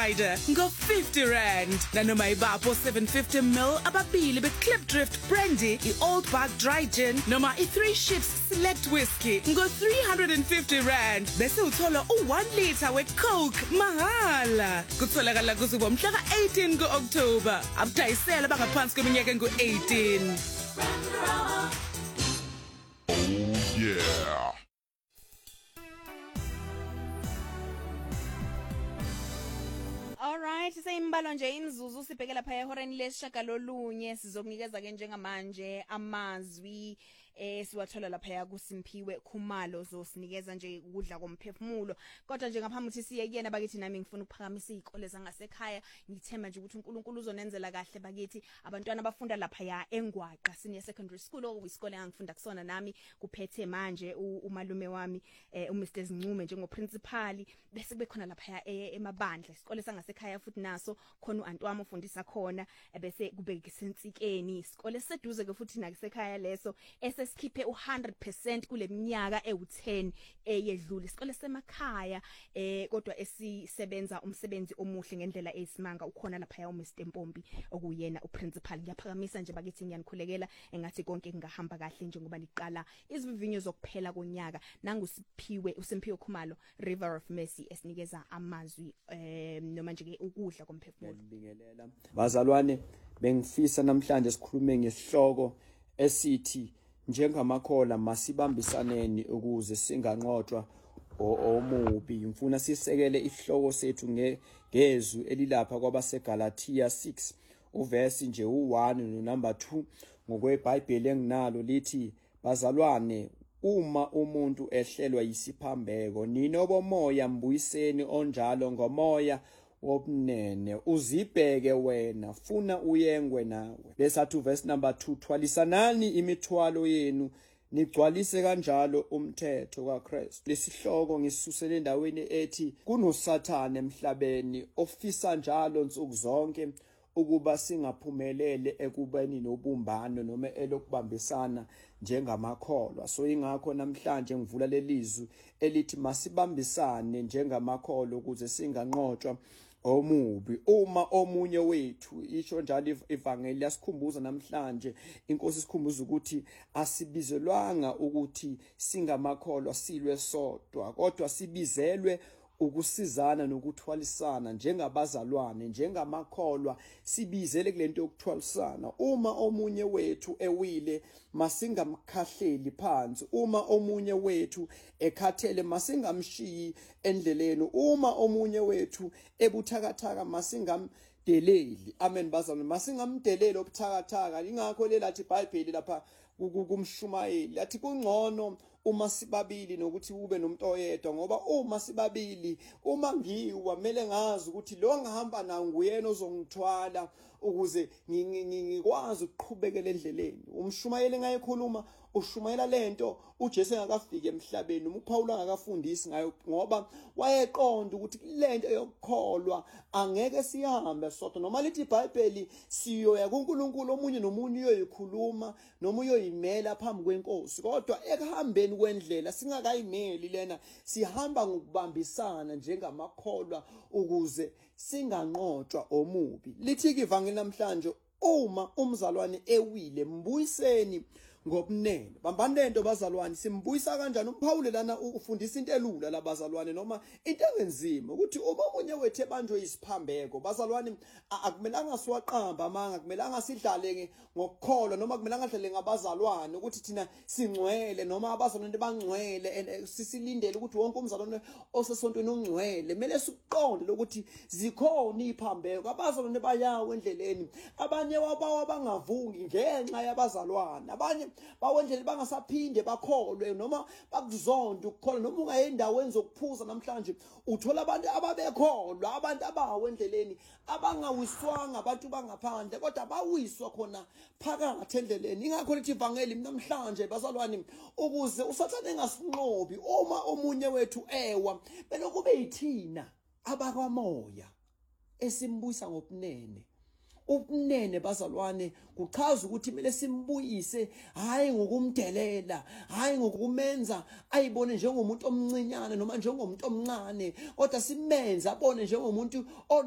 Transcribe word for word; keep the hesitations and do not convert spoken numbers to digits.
Rider ngo fifty rand. Nanoma ibapho seven fifty mil ababili be-Clip Drift Brandy, i-Old Park Dry Gin, noma i-Three Ships Select Whiskey ngo three hundred fifty rand. Bese uthola u-one litre we-Coke mahala. Kutholakala kusuka mhla ka-eighteen ku-October. Abadayisela bangaphansi kweminyaka engu-eighteen. Yeah. Alright, seyimbalo nje imzuzu sibhekela phaya ehoreni lesishagalolunye sizokunikeza ke njengamanje amazwi eh siwathola lapha kuSimphiwe Khumalo zosinikeza nje ukudla komphefumulo. Kodwa nje ngaphambi ukuthi siye kuyena bakithi nami ngifuna ukuphakamisa izikole zangasekhaya, ngithemba nje ukuthi uNkulunkulu uzonenzela kahle bakithi abantwana abafunda lapha ya eNgwaqa Senior Secondary School okuyisikole engifunda kusona nami kuphethe manje umalume wami eh uMr Zincume njengoprincipal, bese kube khona lapha eMabandla isikole sangasekhaya futhi naso khona uAnti wami ufundisa khona, bese kube kuSentsikeni isikole seduze ke futhi nakusekhaya leso esesikhiphe u one hundred percent kuleminyaka ewu ten eyedlule isikole semakhaya eh kodwa esisebenza umsebenzi omuhle ngendlela eyisimanga. Ukhona lapha ya uMr Mpombi okuyena uprincipal. Ngiyaphakamisa nje bakithi ngiyanikhulekela engathi konke kungahamba kahle njengoba liqala izivivinyo zokuphela konyaka. Nangusiphiwe uSimphiwe Khumalo River of Mercy esinikeza amazwi eh noma nje ke ukudla komphefumulo. Ngibingelela bazalwane, bengifisa namhlanje sikhulume ngesihloko esithi njengamakhola masibambisaneni ukuze singanqotshwa omubi. Ngifuna sisekele isihloko sethu ngezwi elilapha kwabaseGalatia six uverse nje u one no number two ngokweBhayibheli enginalo lithi, bazalwane, uma umuntu ehlelwa yisiphambeko ninobomoya mbuyiseni onjalo ngomoya wobunene, uzibheke wena funa uyengwe nawe. Lesathu verse number two, thwalisanani imithwalo yenu nigcwalise kanjalo umthetho kaKristu. Lesihloko ngisisusele endaweni ethi kunoSathane emhlabeni ofisa njalo nsuku zonke ukuba singaphumelele ekubeni nobumbano noma elokubambisana njengamakholwa. So ingakho namhlanje ngivula lelizwi elithi masibambisane njengamakholwa ukuze singanqotshwa omubi. Uma omunye wethu, isho njalo ivangeli yasikhumbuza namhlanje, inkosi isikhumbuza ukuthi asibizelwanga ukuthi singamakholwa silwe sodwa, kodwa sibizelwe ukusizana nokuthwalisana njengabazalwane, njengamakholwa sibizele kulento yokuthwalisana. Uma omunye wethu ewile masingamkhahleli phansi, uma omunye wethu ekhathele masingamshiyi endleleni, uma omunye wethu ebuthakathaka masingam deleli. Amen bazalwane, masingamdeleli obuthakathaka. Ingakho lelathi iBhayibheli lapha kumshumayeli lathi kungcono uma sibabili nokuthi ube nomuntu oyedwa, ngoba uma sibabili, uma ngiwa mele ngazi ukuthi lo ngihamba nawo nguyena ozongithwala ukuze ngikwazi ukuqhubekela endleleni. Umshumayeli ngayikhuluma ushumayela lento uJesu engakafika emhlabeni, uPaul angakafundisi ngayo, ngoba wayeqonda ukuthi lento yokukholwa angeke sihambe sodwa. Noma lithi iBhayibheli siyoya kuNkulunkulu omunye nomunye uyoyikhuluma noma uyoyimela phambi kwenkosi, kodwa ekuhambeni kwendlela singakayimeli lena, sihamba ngokubambisana njengamakholwa ukuze singanqotshwa omubi. Lithi ivangeli namhlanje, uma umzalwane ewile mbuyiseni ngobunene. Bambani lento bazalwane, simbuyisa kanjani? uPaul lana ufundisa into elula la bazalwane, noma into enzima ukuthi uma omunye wethu ebanjwe isiphambeko, bazalwane, akumelanga siwaqamba amanga, akumelanga sidlale ngokukholwa noma akumelanga sidlale ngabazalwane ukuthi thina singcwele noma abazalwane bangcwele sisilindele ukuthi wonke umzalwane osesontweni ungcwele. Kumele siqonde ukuthi zikhona iphambeko, abazalwane bayawo endleleni, abanye wabawa bangavungi ngenxa yabazalwane, abanye bawendlela bangasaphinde bakholwe noma bakuzonda ukukholwa. Noma ungayendaweni zokuphuza namhlanje uthola abantu ababekholwa, abantu abawo endleleni abangawiswanga abantu bangaphandle, kodwa bawiswa khona phakathi endleleni. Ingakho lithi ivangeli namhlanje bazalwane, ukuze uSathane engasinqobi uma omunye wethu ewa, belo kube yithina abakwamoya esimbuyisa ngobunene. Ubunene bazalwane kuchaza ukuthi kumele simbuyise, hayi ngokumdelela, hayi ngokumenza ayibone njengomuntu omncinyane noma njengomuntu omncane, kodwa simenze abone njengomuntu